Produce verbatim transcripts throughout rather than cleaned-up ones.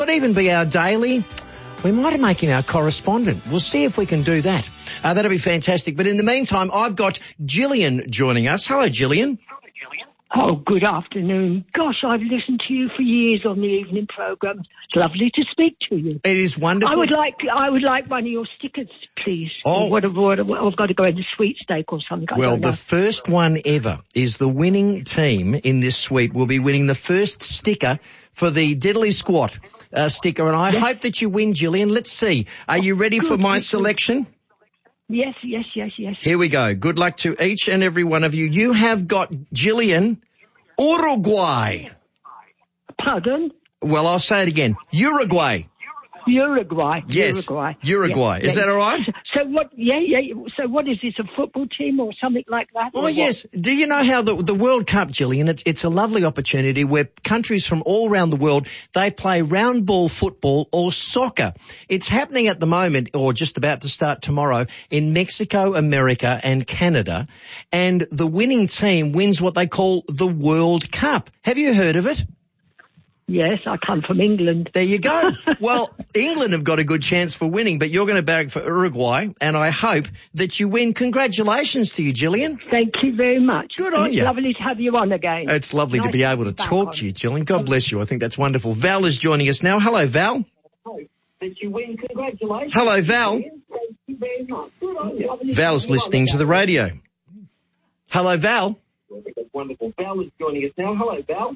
but even be our daily. We might make him our correspondent. We'll see if we can do that. Uh, that'll be fantastic. But in the meantime, I've got Gillian joining us. Hello, Gillian. Oh, good afternoon. Gosh, I've listened to you for years on the evening programme. It's lovely to speak to you. It is wonderful. I would like I would like one of your stickers, please. Oh. What, what, what, I've got to go into sweepstake or something. I Well, don't know. the first one ever is the winning team in this suite will be winning the first sticker for the Diddly Squat uh, sticker. And I yes. hope that you win, Gillian. Let's see. Are you ready good, for my good, selection? Yes, yes, yes, yes. Here we go. Good luck to each and every one of you. You have got, Gillian, Uruguay. Pardon? Well, I'll say it again. Uruguay. Uruguay. Yes. Uruguay. Uruguay. Yeah, Is yeah. that all right? So, so what, yeah, yeah. So what is this, a football team or something like that? Oh, yes. Do you know how the, the World Cup, Gillian, it's, it's a lovely opportunity where countries from all around the world, they play round ball football or soccer. It's happening at the moment, or just about to start tomorrow, in Mexico, America and Canada. And the winning team wins what they call the World Cup. Have you heard of it? Yes, I come from England. There you go. Well, England have got a good chance for winning, but you're going to barrack for Uruguay, and I hope that you win. Congratulations to you, Gillian. Thank you very much. Good and on it's you. lovely to have you on again. It's lovely nice to be able to back talk on. to you, Gillian. God bless you. I think that's wonderful. Val is joining us now. Hello, Val. That you win. Congratulations. Hello, Val. Thank you very much. Good on you. Val's listening to the radio. Hello, Val. That's wonderful. Val is joining us now. Hello, Val.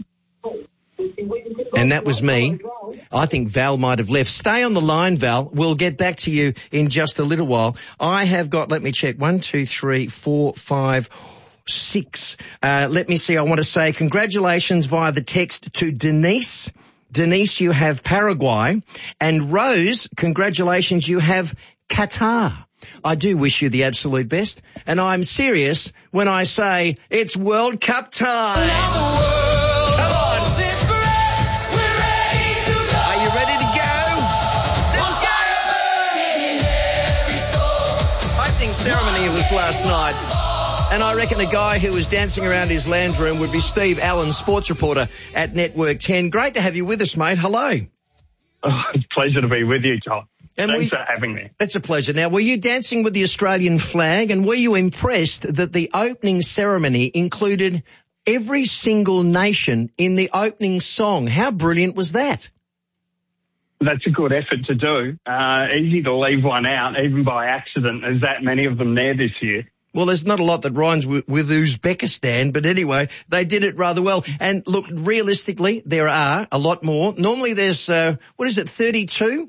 And that was me. I think Val might have left. Stay on the line, Val. We'll get back to you in just a little while. I have got, let me check, one, two, three, four, five, six. Uh, let me see. I want to say congratulations via the text to Denise. Denise, you have Paraguay. And Rose, congratulations, you have Qatar. I do wish you the absolute best. And I'm serious when I say it's World Cup time. Ceremony was last night, and I reckon the guy who was dancing around his lounge room would be Steve Allen, sports reporter at Network ten. Great to have you with us, mate. Hello. Oh, it's a pleasure to be with you, Tom. And Thanks we, for having me. It's a pleasure. Now, were you dancing with the Australian flag, and were you impressed that the opening ceremony included every single nation in the opening song? How brilliant was that? That's a good effort to do. Uh, easy to leave one out, even by accident. There's that many of them there this year. Well, there's not a lot that rhymes with, with Uzbekistan, but anyway, they did it rather well. And look, realistically, there are a lot more. Normally there's, uh, what is it, thirty-two?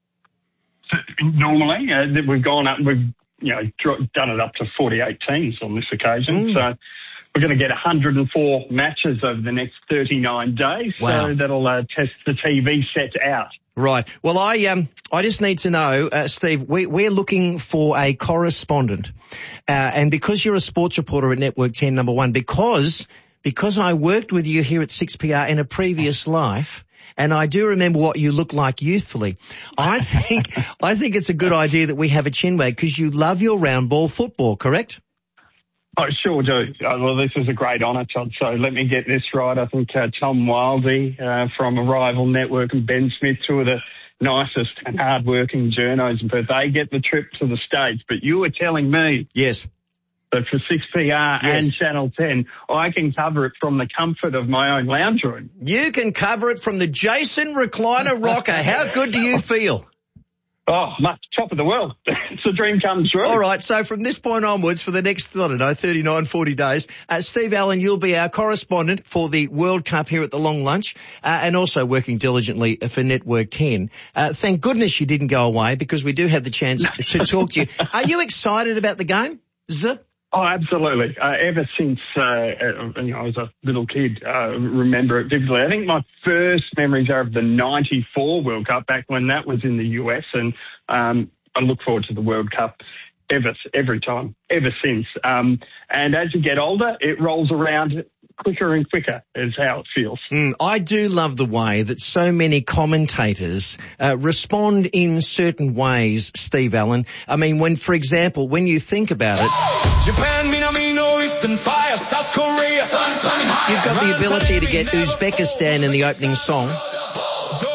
Normally, uh, we've gone up, we've, you know, done it up to forty-eight teams on this occasion. Mm. So we're going to get one hundred four matches over the next thirty-nine days. Wow. So that'll uh, test the T V set out. Right. Well, I um, I just need to know, uh, Steve, we, we're looking for a correspondent. Uh, and because you're a sports reporter at Network ten, number one, because, because I worked with you here at six P R in a previous life, and I do remember what you look like youthfully, I think, I think it's a good idea that we have a chinwag because you love your round ball football, correct? I sure do. Uh, well, this is a great honour, Todd. So let me get this right. I think uh, Tom Wildey uh, from Arrival Network and Ben Smith, two of the nicest and hard-working journos, but they get the trip to the States. But you were telling me Yes. that for six P R Yes. and Channel ten, I can cover it from the comfort of my own lounge room. You can cover it from the Jason Recliner Rocker. How good do you feel? Oh, much top of the world. It's a dream come true. All right, so from this point onwards, for the next, I don't know, thirty-nine, forty days, uh, Steve Allen, you'll be our correspondent for the World Cup here at the Long Lunch, uh, and also working diligently for Network ten. Uh, thank goodness you didn't go away, because we do have the chance to talk to you. Are you excited about the game? Z? Oh, absolutely. Uh, ever since, uh, uh, you know, I was a little kid, uh, remember it vividly. I think my first memories are of the ninety-four World Cup, back when that was in the U S, and um, I look forward to the World Cup ever, every time, ever since. Um, and as you get older, it rolls around quicker and quicker is how it feels. Mm, I do love the way that so many commentators uh, respond in certain ways, Steve Allen. I mean, when, for example, when you think about it, Japan, Minamino, Eastern Fire, South Korea, sun coming high. You've got the ability to get Uzbekistan in the opening song.